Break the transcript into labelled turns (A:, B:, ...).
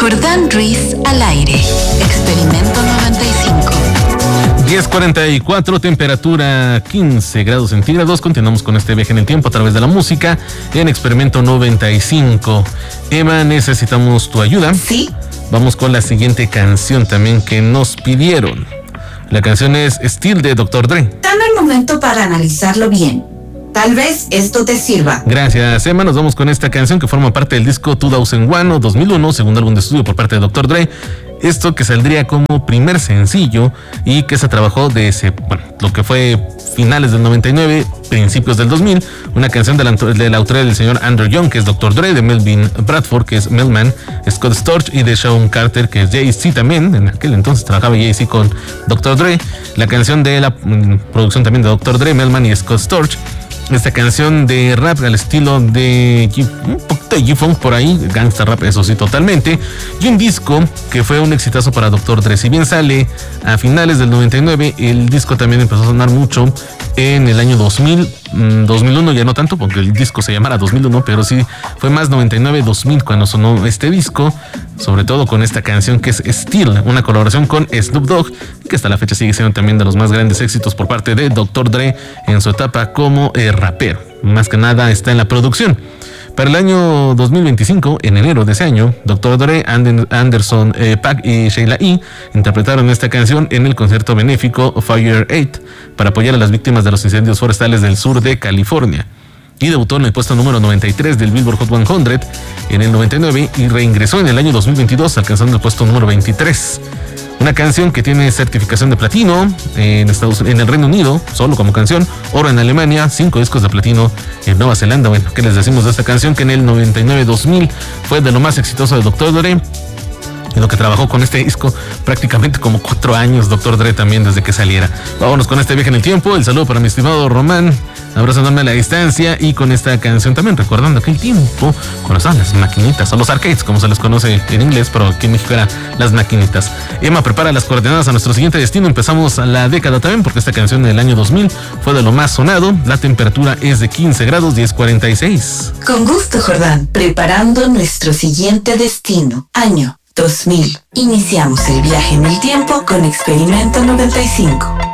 A: Jordán Ruiz al aire. Experimento 95.
B: 10:44, temperatura 15 grados centígrados. Continuamos con este viaje en el tiempo a través de la música en Experimento 95. Emma, necesitamos tu ayuda.
A: Sí.
B: Vamos con la siguiente canción también que nos pidieron. La canción es Still de Dr. Dre.
C: Dame un momento para analizarlo bien. Tal vez esto te sirva.
B: Gracias, Emma. Nos vamos con esta canción que forma parte del disco 2001 o 2001, segundo álbum de estudio por parte de Dr. Dre. Esto que saldría como primer sencillo y que se trabajó de lo que fue finales del 99, principios del 2000. Una canción de la autoría del señor Andrew Young, que es Dr. Dre, de Melvin Bradford, que es Melman, Scott Storch, y de Sean Carter, que es Jay-Z también. En aquel entonces trabajaba Jay-Z con Dr. Dre. La canción de la producción también de Dr. Dre, Melman y Scott Storch. Esta canción de rap al estilo de un poquito de G-Funk por ahí, gangsta rap, eso sí, totalmente. Y un disco que fue un exitazo para Dr. Dre. Si bien sale a finales del 99, el disco también empezó a sonar mucho en el año 2000, 2001 ya no tanto, porque el disco se llamara 2001, pero sí fue más 99-2000 cuando sonó este disco, sobre todo con esta canción que es Still, una colaboración con Snoop Dogg, que hasta la fecha sigue siendo también de los más grandes éxitos por parte de Dr. Dre en su etapa como rapero. Más que nada está en la producción. Para el año 2025, en enero de ese año, Dr. Dre, Anderson .Paak y Sheila E. interpretaron esta canción en el concierto benéfico Fire 8 para apoyar a las víctimas de los incendios forestales del sur de California. Y debutó en el puesto número 93 del Billboard Hot 100 en el 99 y reingresó en el año 2022 alcanzando el puesto número 23. Una canción que tiene certificación de platino en el Reino Unido, solo como canción, oro en Alemania, 5 discos de platino en Nueva Zelanda. Bueno, ¿qué les decimos de esta canción? Que en el 99-2000 fue de lo más exitoso de Dr. Dre, en lo que trabajó con este disco prácticamente como 4 años Dr. Dre también desde que saliera. Vámonos con este viaje en el tiempo. El saludo para mi estimado Román, abrazo enorme a la distancia, y con esta canción también recordando aquel tiempo cuando estaban las maquinitas o los arcades, como se les conoce en inglés, pero aquí en México eran las maquinitas. Emma prepara las coordenadas a nuestro siguiente destino. Empezamos la década también porque esta canción del año 2000 fue de lo más sonado. La temperatura es de 15 grados 10:46.
C: Con gusto, Jordán. Preparando nuestro siguiente destino. Año 2000. Iniciamos el viaje en el tiempo con Experimento 95.